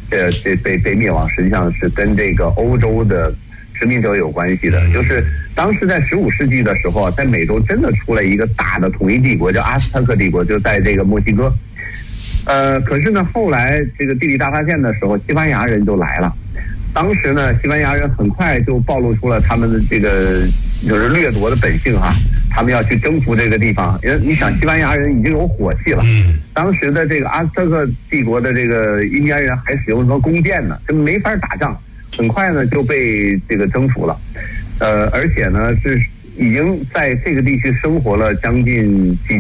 这被灭亡，实际上是跟这个欧洲的殖民者有关系的。就是当时在15世纪的时候，在美洲真的出了一个大的统一帝国，叫阿斯特克帝国，就在这个墨西哥。可是呢，后来这个地理大发现的时候，西班牙人就来了。当时呢，西班牙人很快就暴露出了他们的这个就是掠夺的本性哈，他们要去征服这个地方。因为你想，西班牙人已经有火器了，当时的这个阿斯特克帝国的这个印第安人还使用什么弓箭呢，就没法打仗，很快呢就被这个征服了。而且呢是已经在这个地区生活了将近几